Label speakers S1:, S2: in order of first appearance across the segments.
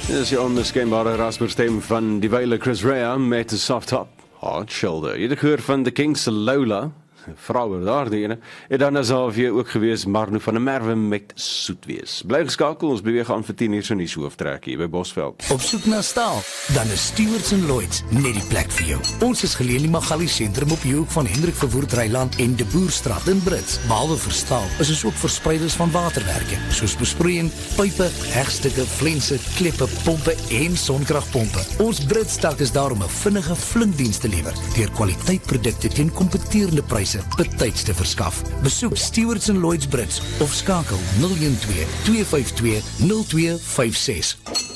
S1: Dit is die onmiskenbare rasperstem van die wyle Chris Rea met 'n soft top, hard shoulder. Jy het gehoor van The Kings se Lola, vrouwer daar die ene. En dan is al weer ook gewees Marno van der Merwe met Soet wees. Bly geskakel, ons beweeg aan vir 10 uur so nuus hooftrek hier by Bosveld.
S2: Op soek na staal, dan is Stewards & Lloyds net die plek vir jou. Ons is geleë in die Magali sentrum op die hoek van Hendrik Verwoerd Dreiland en De Boerstraat in Brits. Behalwe vir staal, is ons ook verspreiders van waterwerke, soos besproeiing, pype, hegstukke, flense, kleppe, pompe en sonkragpompe. Ons Brits tak is daar om 'n vinnige flinkdiens te lewer, deur kwaliteitprodukte teen kompeterende pryse betyds te verskaf. Besoek Stewards & Lloyds Brits of skakel 012 252 0256.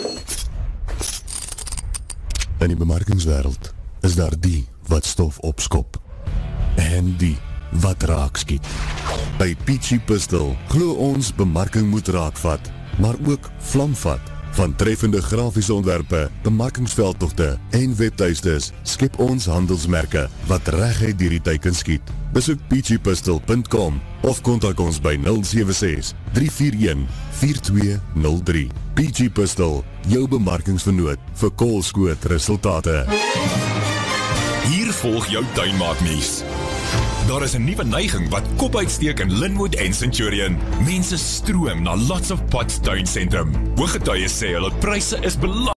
S3: In die bemarkingswêreld is daar die wat stof opskop en die wat raak skiet. By Peachy Pistol glo ons bemarking moet raakvat, maar ook vlamvat. Van treffende grafiese ontwerpe, bemarkingsveldtogte en webtuistes skep ons handelsmerke wat reguit deur die teiken skiet. Besoek peachypistol.com of kontak ons by 076 341 4203. Peachy Pistol, jou bemarkingsvernoot vir koolskoot resultate.
S4: Hier volg jou tuinmaaknuus. Daar is 'n nuwe neiging wat kop uitsteek in Linwood en Centurion. Mense stroom na Lots of Pots tuinsentrum. Hooggetuies sê hulle pryse is belangrik.